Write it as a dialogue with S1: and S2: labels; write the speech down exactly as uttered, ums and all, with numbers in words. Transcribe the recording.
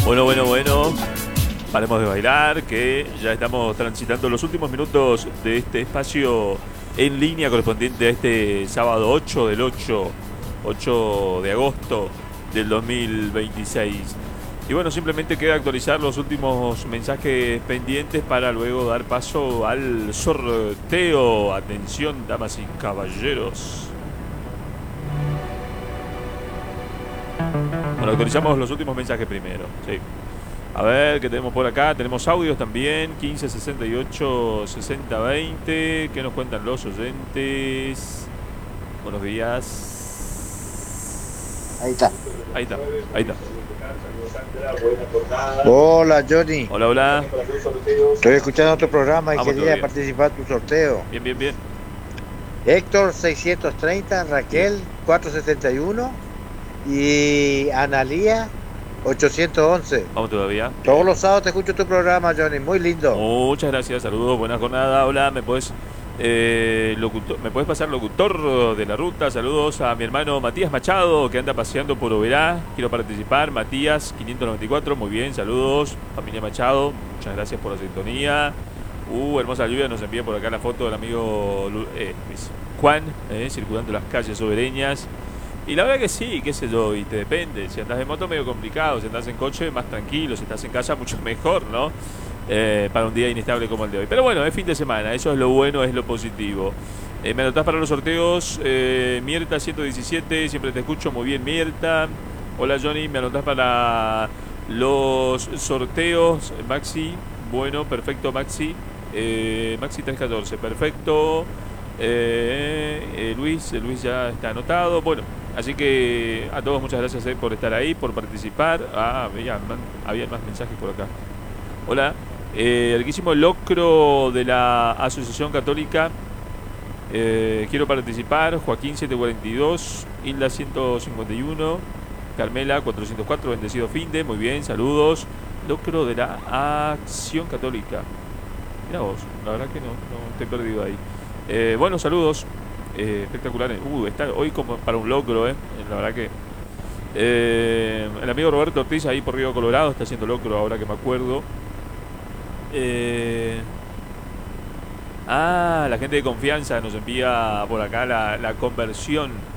S1: Bueno, bueno, bueno. Paremos de bailar, que ya estamos transitando los últimos minutos de este espacio en línea correspondiente a este sábado ocho del ocho, ocho de agosto del dos mil veintiséis. Y bueno, simplemente queda actualizar los últimos mensajes pendientes para luego dar paso al sorteo. Atención, damas y caballeros. Bueno, actualizamos los últimos mensajes primero. Sí. A ver, ¿qué tenemos por acá? Tenemos audios también. quince sesenta y ocho sesenta veinte. ¿Qué nos cuentan los oyentes? Buenos días.
S2: Ahí está.
S1: Ahí está, ahí está.
S2: Hola, Johnny.
S1: Hola, hola.
S2: Estoy escuchando tu programa y
S1: Vamos, todo
S2: quería
S1: bien.
S2: participar en tu sorteo.
S1: Bien, bien, bien.
S2: Héctor seiscientos treinta, Raquel cuatrocientos setenta y uno y Analía ochocientos once.
S1: Vamos todavía.
S2: Todos los sábados te escucho tu programa, Johnny. Muy lindo.
S1: Muchas gracias, saludos, buena jornada. Hola, ¿me puedes, eh, locutor, ¿me puedes pasar locutor de la ruta? Saludos a mi hermano Matías Machado, que anda paseando por Oberá. Quiero participar. Matías quinientos noventa y cuatro, muy bien, saludos. Familia Machado, muchas gracias por la sintonía. Uh, hermosa lluvia, nos envía por acá la foto del amigo eh, Juan, eh, circulando las calles obereñas. Y la verdad que sí, qué sé yo, y te depende. Si andas en moto medio complicado, si andas en coche más tranquilo, si estás en casa mucho mejor, ¿no? Eh, para un día inestable como el de hoy. Pero bueno, es fin de semana, eso es lo bueno, es lo positivo. Eh, me anotás para los sorteos, eh, Mirta ciento diecisiete, siempre te escucho muy bien, Mirta. Hola Johnny, me anotás para los sorteos, Maxi, bueno, perfecto Maxi. Eh, Maxi trescientos catorce, perfecto. Eh, eh, Luis, eh, Luis ya está anotado. Bueno, así que a todos muchas gracias eh, por estar ahí, por participar. Ah, había, había más mensajes por acá. Hola, eh, el riquísimo locro de la Asociación Católica. Eh, quiero participar. Joaquín setecientos cuarenta y dos, Hilda ciento cincuenta y uno, Carmela cuatrocientos cuatro, bendecido finde. Muy bien, saludos. Locro de la Acción Católica. Mira vos, la verdad que no, no estoy perdido ahí. Eh, bueno, saludos. Eh, espectaculares. Uh, está hoy como para un locro, eh. La verdad que. Eh, el amigo Roberto Ortiz ahí por Río Colorado está haciendo locro ahora que me acuerdo. Eh, ah, la gente de confianza nos envía por acá la, la conversión